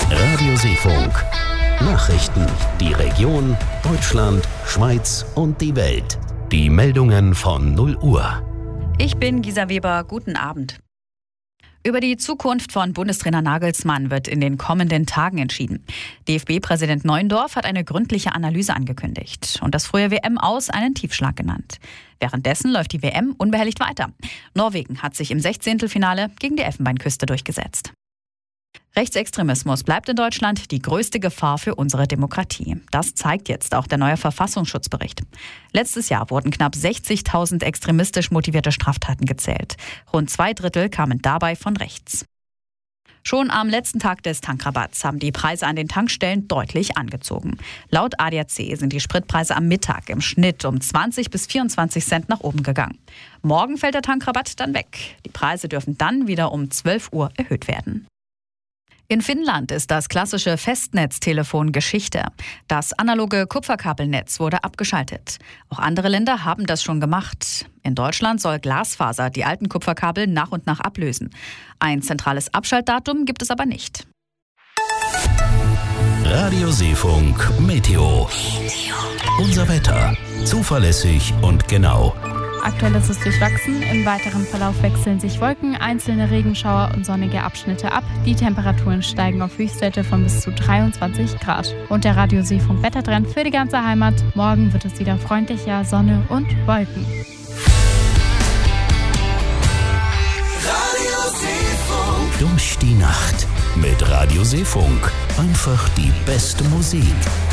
Radioseefunk. Nachrichten, die Region, Deutschland, Schweiz und die Welt. Die Meldungen von 0 Uhr. Ich bin Gisa Weber, guten Abend. Über die Zukunft von Bundestrainer Nagelsmann wird in den kommenden Tagen entschieden. DFB-Präsident Neuendorf hat eine gründliche Analyse angekündigt und das frühe WM-Aus einen Tiefschlag genannt. Währenddessen läuft die WM unbehelligt weiter. Norwegen hat sich im 16. gegen die Elfenbeinküste durchgesetzt. Rechtsextremismus bleibt in Deutschland die größte Gefahr für unsere Demokratie. Das zeigt jetzt auch der neue Verfassungsschutzbericht. Letztes Jahr wurden knapp 60.000 extremistisch motivierte Straftaten gezählt. Rund 2/3 kamen dabei von rechts. Schon am letzten Tag des Tankrabatts haben die Preise an den Tankstellen deutlich angezogen. Laut ADAC sind die Spritpreise am Mittag im Schnitt um 20 bis 24 Cent nach oben gegangen. Morgen fällt der Tankrabatt dann weg. Die Preise dürfen dann wieder um 12 Uhr erhöht werden. In Finnland ist das klassische Festnetztelefon Geschichte. Das analoge Kupferkabelnetz wurde abgeschaltet. Auch andere Länder haben das schon gemacht. In Deutschland soll Glasfaser die alten Kupferkabel nach und nach ablösen. Ein zentrales Abschaltdatum gibt es aber nicht. Radioseefunk Meteo. Unser Wetter. Zuverlässig und genau. Aktuell ist es durchwachsen. Im weiteren Verlauf wechseln sich Wolken, einzelne Regenschauer und sonnige Abschnitte ab. Die Temperaturen steigen auf Höchstwerte von bis zu 23 Grad. Und der Radioseefunk Wettertrend für die ganze Heimat. Morgen wird es wieder freundlicher, Sonne und Wolken. Durch die Nacht mit Radioseefunk. Einfach die beste Musik.